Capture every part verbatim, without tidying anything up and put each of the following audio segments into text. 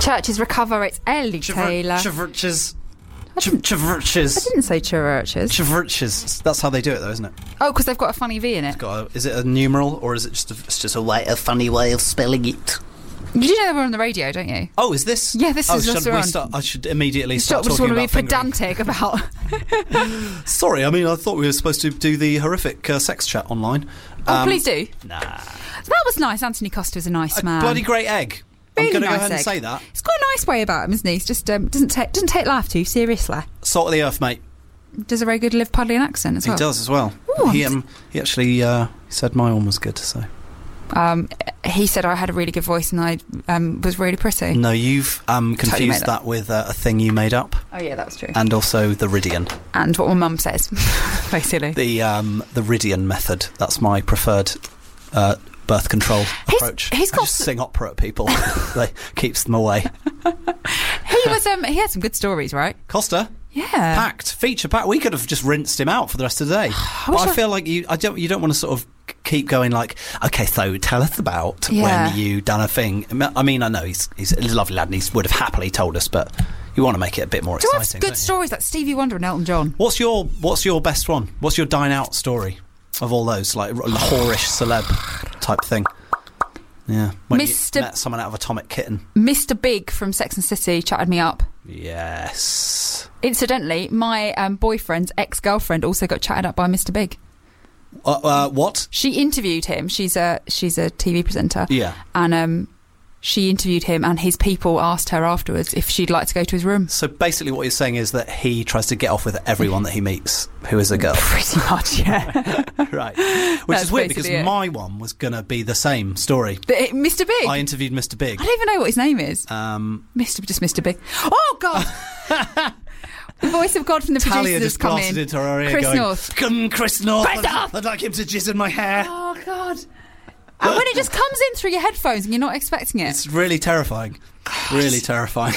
Churches recover. It's Ellie Taylor. Churches. I didn't, Churches. I didn't say churches. Churches. That's how they do it, though, isn't it? Oh, because they've got a funny V in it. It's got a, is it a numeral, or is it just a, it's just a way, a funny way of spelling it? You do know we're on the radio, don't you? Oh, is this? Yeah, this oh, is should us we on. start, I should immediately You start just talking want to be about pedantic about. Sorry, I mean, I thought we were supposed to do the horrific uh, sex chat online. Oh, Um, please do. Nah. That was nice. Anthony Costa was a nice A man. bloody great egg. Really I'm going to nice go ahead and egg. say that. He's got a nice way about him, isn't he? He's just um, doesn't take doesn't take life too seriously. Salt of the earth, mate. Does a very good Liverpudlian accent as He well. does as well. Ooh, he I'm- um, he actually uh, he said my one was good. So Um, he said I had a really good voice and I um, was really pretty. no, you've um, Totally confused made that. that. with uh, a thing you made up, Oh yeah, that's true. and also the Ridian. And what my mum says, basically. The um, the Ridian method. That's my preferred uh, birth control He's- approach. he's I got just s- sing opera at people. That keeps them away. He was um, he had some good stories, right? Costa. Yeah. Packed, feature packed. We could have just rinced him out for the rest of the day. but wish I I- feel like you, I don't, you don't want to sort of keep going like, okay, so tell us about Yeah. when you done a thing. I mean, I know he's he's a lovely lad and he would have happily told us, but you want to make it a bit more Do you have exciting. good don't you? stories like Stevie Wonder and Elton John? What's your What's your best one? What's your dine out story of all those, like whorish celeb type thing? Yeah, when Mister you met someone out of Atomic Kitten. Mister Big from Sex and the City chatted me up. Yes. Incidentally, my um, boyfriend's ex-girlfriend also got chatted up by Mister Big. Uh, uh, what? She interviewed him. She's a she's a T V presenter. Yeah. And um, she interviewed him, and his people asked her afterwards if she'd like to go to his room. So basically, what you're saying is that he tries to get off with everyone that he meets who is a girl. Pretty much, yeah. Right. Which That's is weird because basically it. my one was going to be the same story. But it- Mister Big. I interviewed Mister Big. I don't even know what his name is. Um, Mister just Mister Big. Oh God. The voice of God from the Talia producers has just come blasted in. into our ear Chris going, North. Come, Chris North. Chris I'd, North. I'd like him to jizz in my hair. Oh God. And when it just comes in through your headphones and you're not expecting it, It's really terrifying. Really terrifying.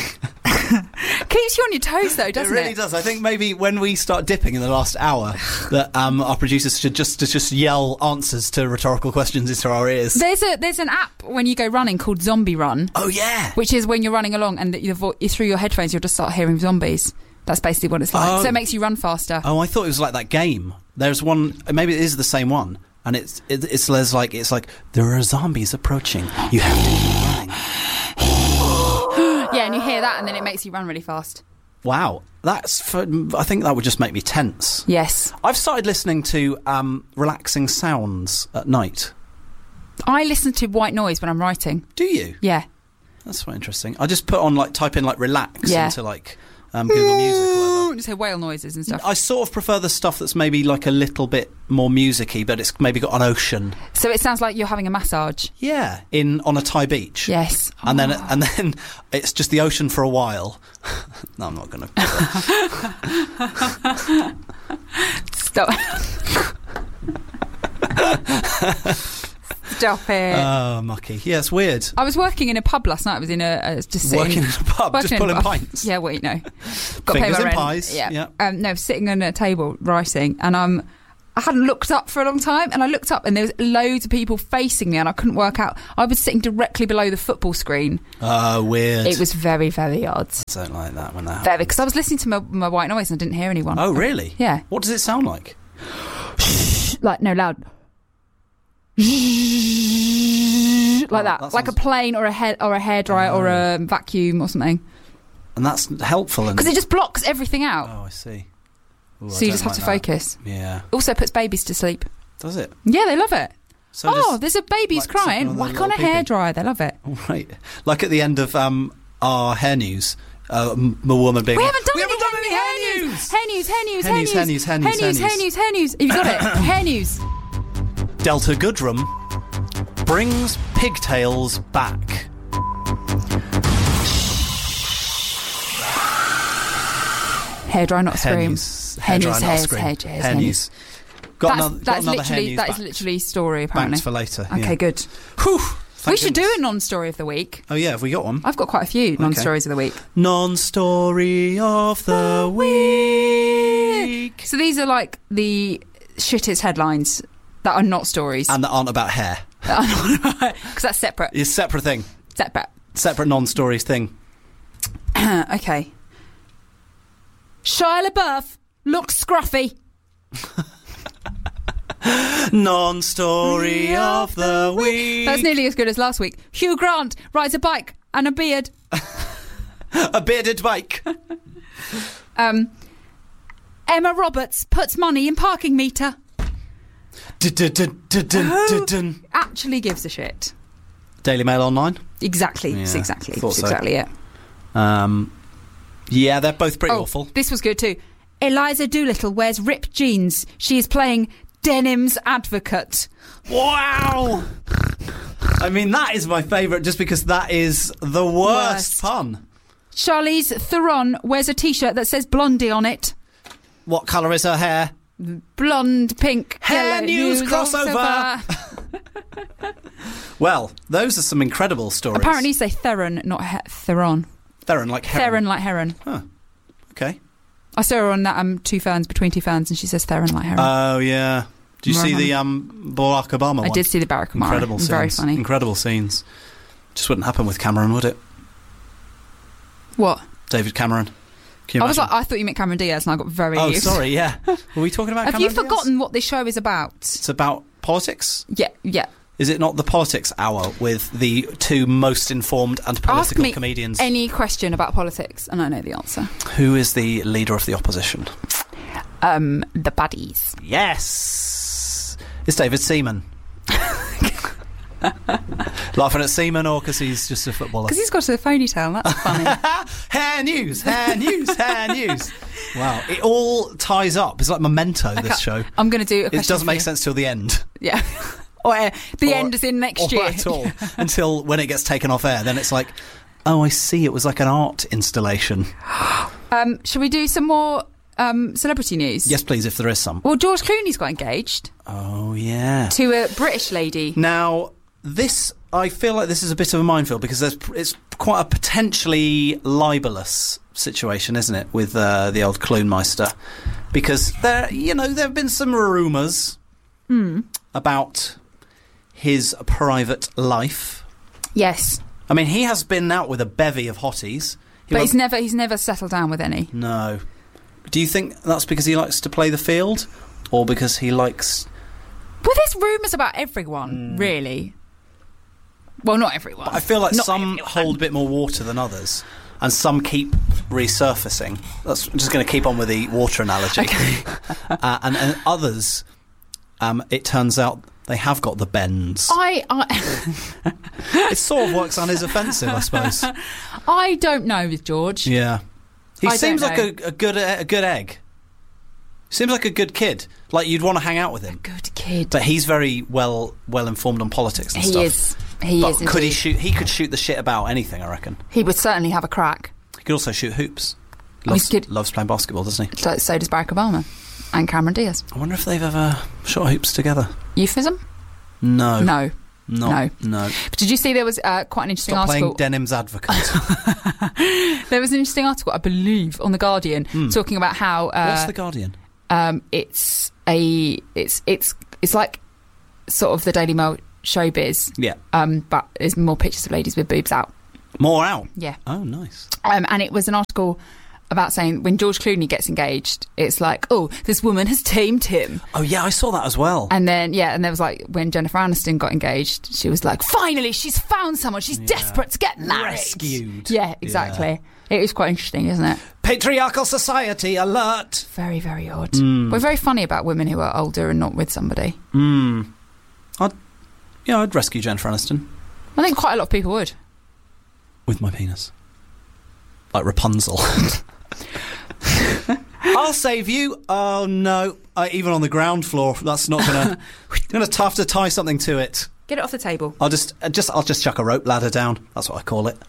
keeps you on your toes though, doesn't it it? really does. I think maybe when we start dipping in the last hour, that um, our producers should just to just yell answers to rhetorical questions into our ears. There's a there's an app when you go running called Zombie Run, Oh yeah. which is when you're running along and the, the vo- through your headphones you'll just start hearing zombies. That's basically what it's like. Oh. So it makes you run faster. Oh, I thought it was like that game. There's one. Maybe it is the same one. And it's it, it's there's like it's like there are zombies approaching. You have to keep running. Yeah, and you hear that and then it makes you run really fast. Wow, that's. For, I think that would just make me tense. Yes. I've started listening to um, relaxing sounds at night. I listen to white noise when I'm writing. Do you? Yeah. That's quite interesting. I just put on like type in like relax Yeah. into like um, Google Music or whatever. Just hear whale noises and stuff. I sort of prefer the stuff that's maybe like a little bit more music-y, but it's maybe got an ocean. So it sounds like you're having a massage. Yeah, in on a Thai beach. Yes. And then Oh. and then it's just the ocean for a while. No, I'm not going to. Stop. Stop it. Oh, mucky. Yeah, it's weird. I was working in a pub last night. I was in a uh, just sitting, Working in a pub, working just in a pulling pub. pints. Yeah, well, you know, got to pay Fingers my in rent. pies, Yeah, yeah. Um, no, sitting on a table writing, and um, I hadn't looked up for a long time, and I looked up, and there was loads of people facing me, and I couldn't work out. I was sitting directly below the football screen. Oh, weird. It was very, very odd. I don't like that when that happens. Very, because I was listening to my, my white noise and I didn't hear anyone. Oh, really? Yeah. What does it sound like? Like no loud. Like that, that like a sounds- plane or a head or a hairdryer or a vacuum or something. And that's helpful. And Because it just blocks everything out. oh, I see. Ooh, I so you don't just have like to that. focus. Yeah. Also puts babies to sleep. Does it? Yeah, they love it. So oh, does- there's a baby's like, sitting crying. on the Whack on a little pee-pee. hairdryer. They love it. Right. Like at the end of um, our hair news, uh, m- a woman being We like, haven't done we any haven't done any hair news. Hair news, hair news, Hair hair news, news, hair news, hair news, hair news, hair hair news, hair news. Have you got it? Hair news. Delta Goodrum brings pigtails back. Hairdryer, not Hair scream. news. Hair Hairdryer, news, not hairs, scream. hair, hairs, Hair hair news. Got That's, another, got that's another hair literally news that back. is literally story apparently. Banks for later. Okay, yeah. good. Whew, We thank should goodness. do a non-story of the week. Oh yeah, have we got one? I've got quite a few non-stories of the week. Non-story of the week. So these are like the shittest headlines that are not stories. And that aren't about hair. Because that's separate. It's a separate thing. Separate. Separate non-stories thing. Okay. Shia LaBeouf looks scruffy. Non-story of the week. That's nearly as good as last week. Hugh Grant rides a bike and a beard. A bearded bike. Um, Emma Roberts puts money in parking meter. Who actually gives a shit? Daily Mail Online. Exactly. Yeah, It's exactly. thought It's so. exactly it. Um, yeah, they're both pretty Oh, awful. this was good too. Eliza Doolittle wears ripped jeans. She is playing Denim's advocate. Wow! I mean, that is my favourite just because that is the worst, Worst. pun. Charlize Theron wears a T-shirt that says Blondie on it. What colour is her hair? Blonde, pink, Hair yellow, news crossover. crossover. Well, those are some incredible stories. Apparently you say Theron, not he- Theron. Theron, like heron. Theron like heron. Huh. Okay. I saw her on that um, Two Ferns, Between Two Ferns, and she says Theron like heron. Oh, yeah. Did you see Right. the um, Barack Obama one? I did see the Barack Obama. Incredible scenes. Very funny. Incredible scenes. Just wouldn't happen with Cameron, would it? What? David Cameron. Can you I was imagine? like, I thought you meant Cameron Diaz, and I got very. Oh, sorry, yeah. Were we talking about Have Cameron you Diaz? forgotten what this show is about? It's about politics? Yeah, yeah. Is it not the Politics Hour with the two most informed and Ask political me comedians? any question about politics, and I know the answer. Who is the leader of the opposition? Um, the baddies. Yes! It's David Seaman. Laughing at Seaman or because he's just a footballer? Because he's got a ponytail. That's funny. Hair news, hair news, hair news. Wow, it all ties up. It's like Memento, this show. I'm going to do a It question doesn't for make you. sense till the end. Yeah. Or uh, the Or- end is in next or year. at all. Until when it gets taken off air, then it's like, oh, I see, it was like an art installation. Um, shall we do some more um, celebrity news? Yes, please, if there is some. Well, George Clooney's got engaged Oh, yeah. to a British lady. Now, this, I feel like this is a bit of a minefield because there's, it's quite a potentially libelous situation, isn't it, with uh, the old Kloonmeister? Because there, you know, there have been some rumours Hmm. about his private life. Yes. I mean, he has been out with a bevy of hotties. He But won't- he's never he's never settled down with any. No. Do you think that's because he likes to play the field, or because he likes? Well, there's rumours about everyone, really. Well, not everyone. But I feel like Not some everyone. hold a bit more water than others, and some keep resurfacing. That's I'm just going to keep on with the water analogy. uh, and, and others, um, it turns out they have got the bends. I, I, It sort of works on his offensive, I suppose. I don't know with George. Yeah, he I seems don't like a, a good a good egg. Seems like a good kid. Like you'd want to hang out with him. Good kid. But he's very well well informed on politics and He stuff. is. He But is. could he indeed. shoot? He could shoot the shit about anything, I reckon. He would certainly have a crack. He could also shoot hoops. Oh, he's Loves, good. loves playing basketball, doesn't he? So, so does Barack Obama and Cameron Diaz. I wonder if they've ever shot hoops together. Euphemism? No, No. not, no. But did you see there was uh, quite an interesting Stop article? playing Denim's advocate. There was an interesting article, I believe, on the Guardian, talking about how uh, What's the Guardian? um, it's a it's it's it's like sort of the Daily Mail showbiz, Yeah, um, but there's more pictures of ladies with boobs out. more out. Yeah, Oh, nice. um, and it was an article about saying when George Clooney gets engaged, it's like, oh, this woman has tamed him. Oh, yeah, I saw that as well. And then, yeah, and there was like, when Jennifer Aniston got engaged, she was like, finally, she's found someone. She's Yeah. desperate to get married. Rescued. Yeah, exactly. It is quite interesting, isn't it? Patriarchal society alert. Very, very odd. Mm. We're very funny about women who are older and not with somebody. Hmm. I'd, yeah, I'd rescue Jennifer Aniston I think quite a lot of people would. with my penis, like Rapunzel. I'll save you. Oh no! Uh, even on the ground floor, that's not gonna. Gonna have to tie something to it. Get it off the table. I'll just, uh, just, I'll just chuck a rope ladder down. That's what I call it.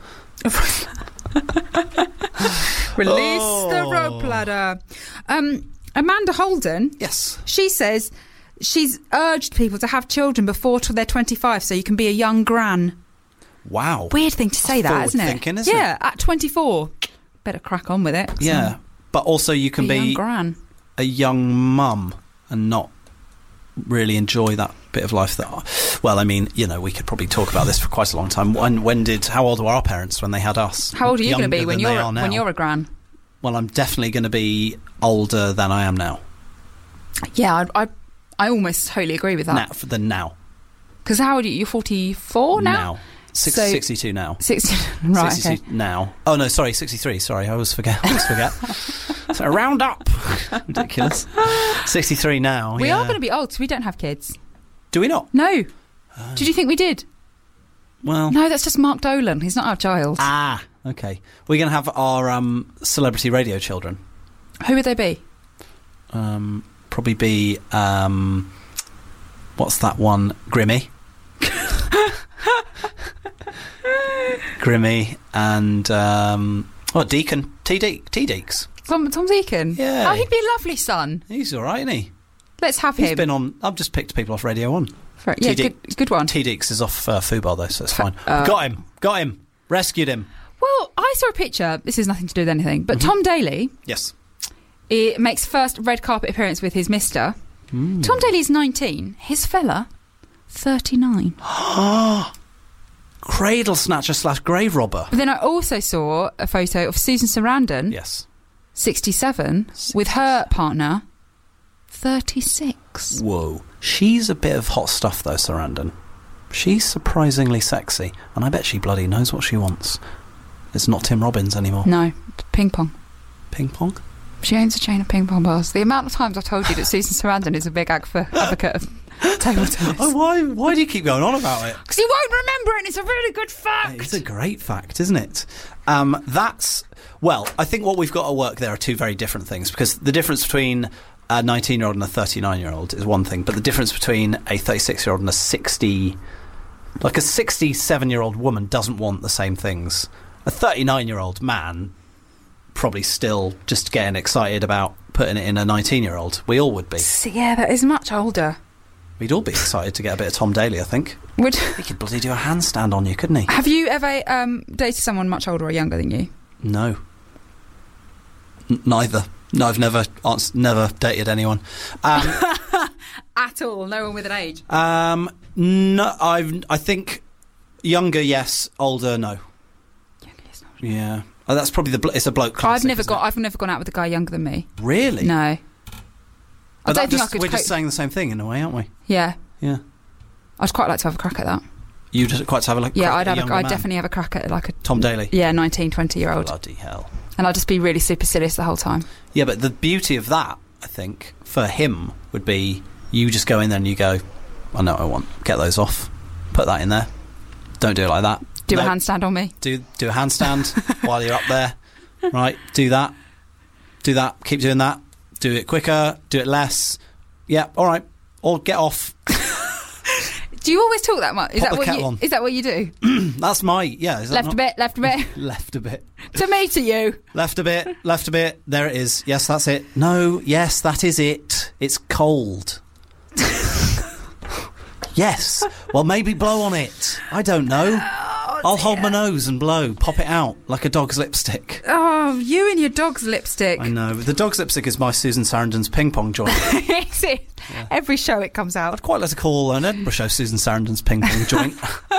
Release Oh. the rope ladder. Um, Amanda Holden, Yes. she says she's urged people to have children before t- they're twenty-five so you can be a young gran. Wow. Weird thing to say that, isn't it? forward-thinking, isn't it? yeah, at twenty-four. Better crack on with it. So, Yeah, but also you can be a young be gran. a young mum and not really enjoy that bit of life. That, well, I mean, you know, we could probably talk about this for quite a long time. When, when did, how old were our parents when they had us? How old are you going to be when you're you're when you're a gran? Well, I'm definitely going to be older than I am now. Yeah, I I, I almost totally agree with that. Now, than now. Because how old are you? You're forty-four now? Now. Six, So- sixty-two now. sixty Right, sixty-two okay. now. Oh, no, sorry, sixty-three. Sorry, I always forget. I always forget. So round up. Ridiculous. sixty-three now. We yeah. are going to be old, so we don't have kids. Do we not? No. Did you think we did? Well. No, that's just Mark Dolan. He's not our child. Ah, okay. We're going to have our um, celebrity radio children. Who would they be? Um, probably be, um, what's that one? Grimmy. Grimmy and, um, oh, Deacon. T. Deek. T. Deeks. Tom, Tom Deacon? Yeah. Oh, he'd be a lovely son. He's all right, isn't he? Let's have He's him. been on, I've just picked people off Radio one. For, yeah, T D good, good one. T. Deeks is off uh, Fubar, though, so it's fine. Uh, Got him. Got him. Rescued him. Well, I saw a picture. This has nothing to do with anything. But Tom Daly Yes. he makes first red carpet appearance with his mister. Mm. Tom Daly's nineteen. His fella, thirty-nine. Cradle snatcher slash grave robber. But then I also saw a photo of Susan Sarandon, Yes. sixty-seven, with her partner, thirty-six. Whoa. She's a bit of hot stuff, though, Sarandon. She's surprisingly sexy, and I bet she bloody knows what she wants. It's not Tim Robbins anymore. No, ping pong. Ping pong? She owns a chain of ping pong bars. The amount of times I've told you that Susan Sarandon is a big adv- advocate of table tennis. Oh, why, why do you keep going on about it? Because you won't remember it, and it's a really good fact. It's a great fact, isn't it? Um, that's... Well, I think what we've got to work there are two very different things, because the difference between a nineteen-year-old and a thirty-nine-year-old is one thing, but the difference between a thirty-six-year-old and a sixty... Like, a sixty-seven-year-old woman doesn't want the same things. A thirty-nine-year-old man probably still just getting excited about putting it in a nineteen-year-old. We all would be. So, yeah, that is much older. We'd all be excited to get a bit of Tom Daly, I think. Would He could bloody do a handstand on you, couldn't he? Have you ever um, dated someone much older or younger than you? No. N- neither. No, I've never ans- never dated anyone. Um, At all? No one with an age? um, no, I've. I think younger, yes. Older, no. Yeah, oh, that's probably the. Blo- it's a bloke classic. I've never isn't got. I've never gone out with a guy younger than me. it? Really? No. I But don't that think I just- could. We're cope- just saying the same thing in a way, aren't we? Yeah, Yeah. I'd quite like to have a crack at that. You just quite have a like. Yeah, crack I'd at have. A, younger I'd man. definitely have a crack at like a Tom Daly. yeah, nineteen, twenty year old, Bloody hell. and I'd just be really supercilious the whole time. Yeah, but the beauty of that, I think, for him would be you just go in there and you go, I know what I want. Get those off. Put that in there. Don't do it like that. Do No. a handstand on me. Do do a handstand while you're up there. Right, do that. Do that. Keep doing that. Do it quicker. Do it less. Yeah, all right. Or get off. Do you always talk that much? Is Pop that the what kettle you? on. Is that what you do? That's my yeah. Is that Left not- a bit, left a bit. Left a bit. To me, to you. Left a bit. Left a bit. There it is. Yes, that's it. No. Yes, that is it. It's cold. Yes. Well, maybe blow on it. I don't know. I'll hold my nose and blow. Pop it out like a dog's lipstick. Oh, you and your dog's lipstick. I know. The dog's lipstick is my Susan Sarandon's ping pong joint. Is it? Every show it comes out. I'd quite like to call an Edinburgh show Susan Sarandon's ping pong joint.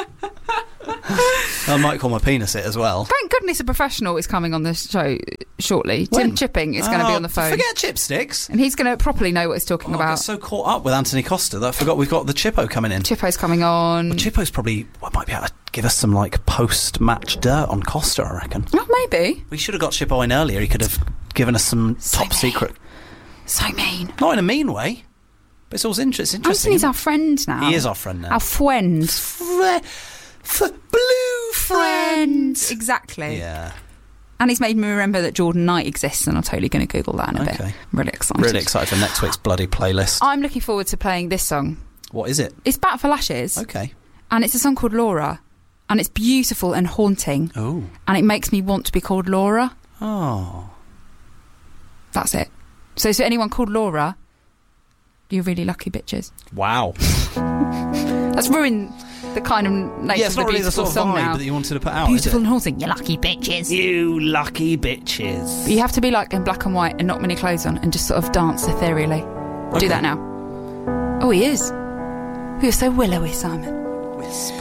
I might call my penis it as well. Thank goodness a professional is coming on this show shortly. When? Tim Chipping is going to be Oh, on the phone. Forget chipsticks. And he's going to properly know what he's talking Oh, I about. got so caught up with Anthony Costa that I forgot we've got the Chippo coming in. Chippo's coming on. Well, Chippo's probably well, might be able to give us some like post-match dirt on Costa, I reckon. Oh, maybe. We should have got Chippo in earlier. He could have given us some So top mean. secret. So mean. Not in a mean way, but it's always inter- it's interesting. Anthony's our friend now. He is our friend now. Our friend. Fre- f- blue friend. Exactly. Yeah. And he's made me remember that Jordan Knight exists, and I'm totally going to Google that in a bit. Okay. I'm really excited. Really excited for next week's bloody playlist. I'm looking forward to playing this song. What is it? It's Bat for Lashes, Okay. and it's a song called Laura, and it's beautiful and haunting, Oh. and it makes me want to be called Laura. Oh. That's it. So, is there anyone called Laura? You're really lucky, bitches. Wow. That's ruined the kind of nature Yeah, of it's the not really the beautiful sort of song vibe now. that you wanted to put out, Beautiful is and haunting. You lucky bitches. it? You lucky bitches. But you have to be like in black and white and not many clothes on and just sort of dance ethereally. Okay. Do that now. Oh, he is. You're so willowy, Simon. Wisp.